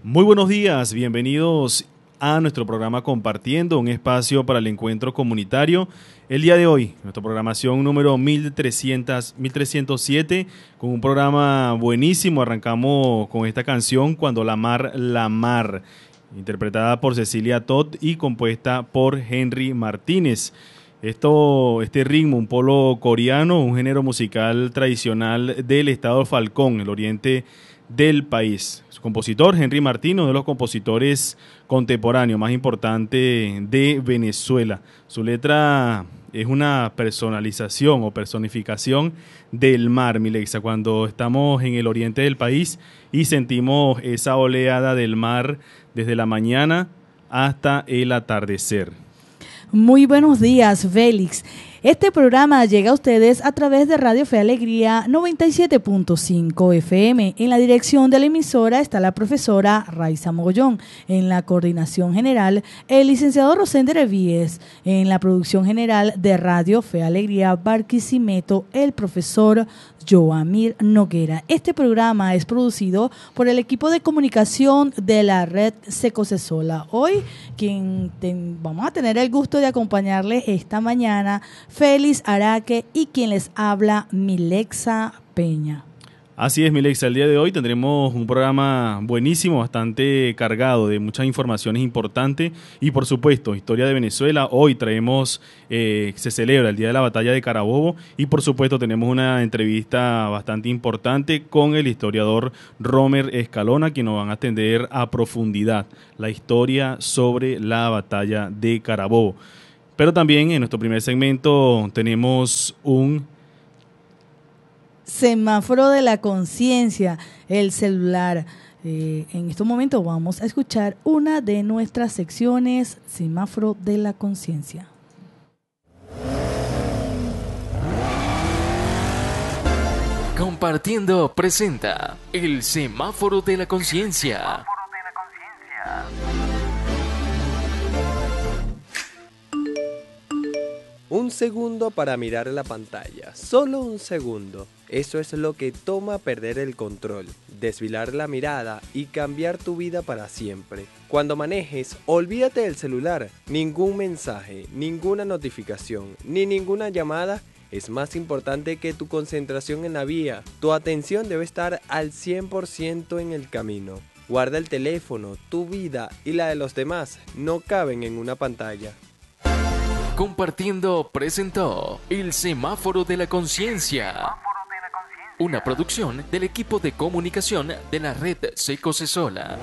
Muy buenos días, bienvenidos a nuestro programa Compartiendo, un espacio para el encuentro comunitario. El día de hoy, nuestra programación número 1307, con un programa buenísimo. Arrancamos con esta canción, Cuando la mar, interpretada por Cecilia Todd y compuesta por Henry Martínez. Este ritmo, un polo coreano, un género musical tradicional del estado Falcón, el oriente del país. Su compositor, Henry Martínez, uno de los compositores contemporáneos más importantes de Venezuela. Su letra es una personalización o personificación del mar, Milexa, cuando estamos en el oriente del país y sentimos esa oleada del mar desde la mañana hasta el atardecer. Muy buenos días, Félix. Este programa llega a ustedes a través de Radio Fe Alegría 97.5 FM. En la dirección de la emisora está la profesora Raiza Mogollón. En la coordinación general, el licenciado Rosender Evíes. En la producción general de Radio Fe Alegría Barquisimeto, el profesor Joamir Noguera. Este programa es producido por el equipo de comunicación de la red Secocesola. Hoy, vamos a tener el gusto de acompañarles esta mañana, Félix Araque, y quien les habla, Milexa Peña. Así es, Milexa, el día de hoy tendremos un programa buenísimo, bastante cargado de muchas informaciones importantes y, por supuesto, historia de Venezuela. Hoy traemos, se celebra el Día de la Batalla de Carabobo y, por supuesto, tenemos una entrevista bastante importante con el historiador Romer Escalona, quien nos van a atender a profundidad la historia sobre la Batalla de Carabobo. Pero también en nuestro primer segmento tenemos un semáforo de la conciencia, el celular. En estos momentos vamos a escuchar una de nuestras secciones, semáforo de la conciencia. Compartiendo presenta el semáforo de la conciencia. Un segundo para mirar la pantalla, solo un segundo. Eso es lo que toma perder el control, desviar la mirada y cambiar tu vida para siempre. Cuando manejes, olvídate del celular. Ningún mensaje, ninguna notificación, ni ninguna llamada es más importante que tu concentración en la vía. Tu atención debe estar al 100% en el camino. Guarda el teléfono, tu vida y la de los demás no caben en una pantalla. Compartiendo presentó el semáforo de la conciencia. Una producción del equipo de comunicación de la red Secocesola.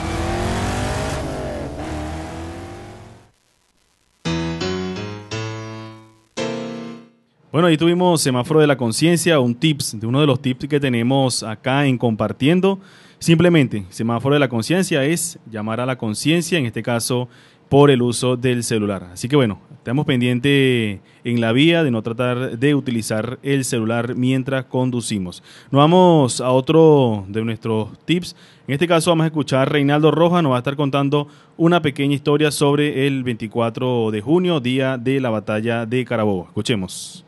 Bueno, ahí tuvimos semáforo de la conciencia, uno de los tips que tenemos acá en Compartiendo. Simplemente, semáforo de la conciencia es llamar a la conciencia, en este caso por el uso del celular. Así que bueno, estamos pendientes en la vía de no tratar de utilizar el celular mientras conducimos. Nos vamos a otro de nuestros tips. En este caso vamos a escuchar a Reinaldo Rojas, nos va a estar contando una pequeña historia sobre el 24 de junio, día de la batalla de Carabobo. Escuchemos.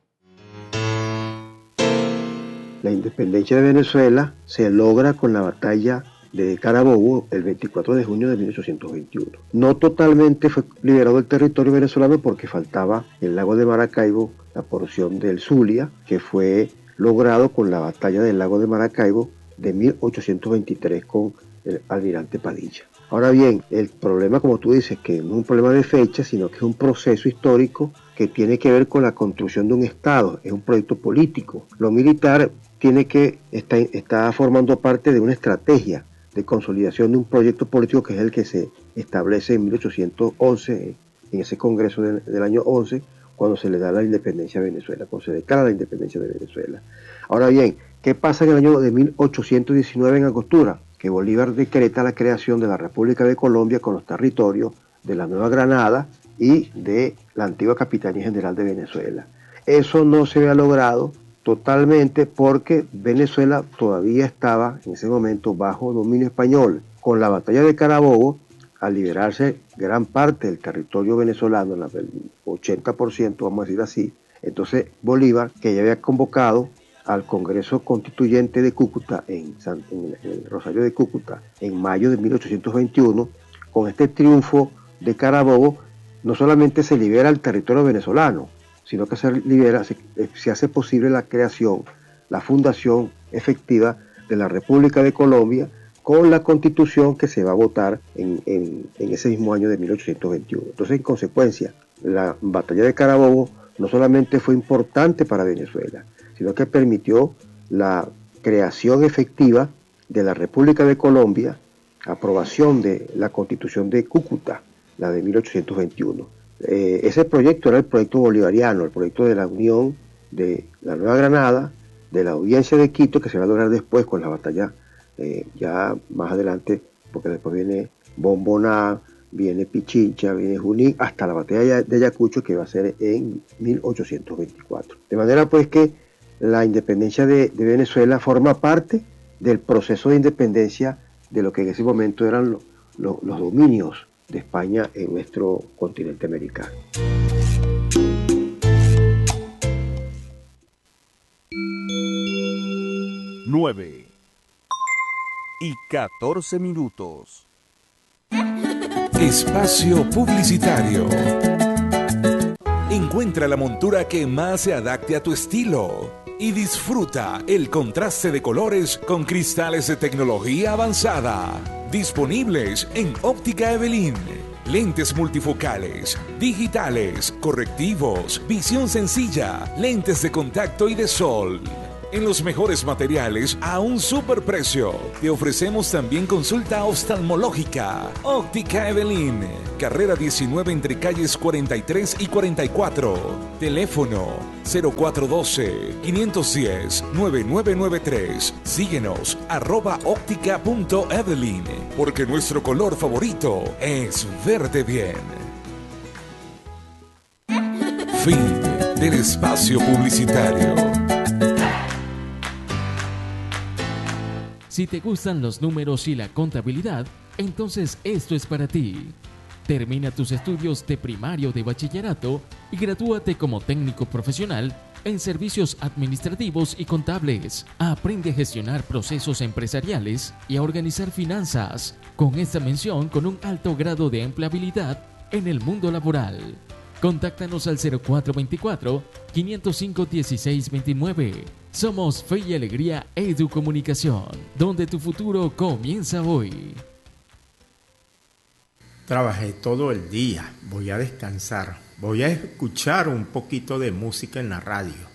La independencia de Venezuela se logra con la batalla de Carabobo el 24 de junio de 1821. No totalmente fue liberado el territorio venezolano porque faltaba el lago de Maracaibo, la porción del Zulia, que fue logrado con la batalla del lago de Maracaibo de 1823 con el almirante Padilla. Ahora bien, el problema, como tú dices, que no es un problema de fecha, sino que es un proceso histórico que tiene que ver con la construcción de un Estado, es un proyecto político. Lo militar está formando parte de una estrategia de consolidación de un proyecto político que es el que se establece en 1811, en ese congreso del año 11, cuando se le da la independencia a Venezuela, cuando se declara la independencia de Venezuela. Ahora bien, ¿qué pasa en el año de 1819 en Angostura? Que Bolívar decreta la creación de la República de Colombia con los territorios de la Nueva Granada y de la antigua Capitanía General de Venezuela. Eso no se había logrado totalmente porque Venezuela todavía estaba en ese momento bajo dominio español. Con la batalla de Carabobo, al liberarse gran parte del territorio venezolano, el 80%, vamos a decir así, entonces Bolívar, que ya había convocado al Congreso Constituyente de Cúcuta, en el Rosario de Cúcuta, en mayo de 1821, con este triunfo de Carabobo, no solamente se libera el territorio venezolano, sino que se hace posible la creación, la fundación efectiva de la República de Colombia, con la Constitución que se va a votar en ese mismo año de 1821. Entonces, en consecuencia, la batalla de Carabobo no solamente fue importante para Venezuela, sino que permitió la creación efectiva de la República de Colombia, aprobación de la Constitución de Cúcuta, la de 1821. Ese proyecto era el proyecto bolivariano, el proyecto de la unión de la Nueva Granada, de la Audiencia de Quito, que se va a lograr después con la batalla, ya más adelante, porque después viene Bomboná, viene Pichincha, viene Junín, hasta la batalla de Ayacucho, que va a ser en 1824. De manera pues que la independencia de Venezuela forma parte del proceso de independencia de lo que en ese momento eran los dominios de España en nuestro continente americano. Nueve y 14 minutos. Espacio publicitario. Encuentra la montura que más se adapte a tu estilo y disfruta el contraste de colores con cristales de tecnología avanzada. Disponibles en Óptica Evelyn. Lentes multifocales, digitales, correctivos, visión sencilla, lentes de contacto y de sol. En los mejores materiales a un superprecio. Te ofrecemos también consulta oftalmológica. Óptica Evelyn, carrera 19 entre calles 43 y 44. Teléfono 0412-510-9993. Síguenos @óptica.evelyn, porque nuestro color favorito es verde bien. Fin del espacio publicitario. Si te gustan los números y la contabilidad, entonces esto es para ti. Termina tus estudios de primario de bachillerato y gradúate como técnico profesional en servicios administrativos y contables. Aprende a gestionar procesos empresariales y a organizar finanzas, con esta mención con un alto grado de empleabilidad en el mundo laboral. Contáctanos al 0424-505-1629. Somos Fe y Alegría Educomunicación, donde tu futuro comienza hoy. Trabajé todo el día, voy a descansar, voy a escuchar un poquito de música en la radio.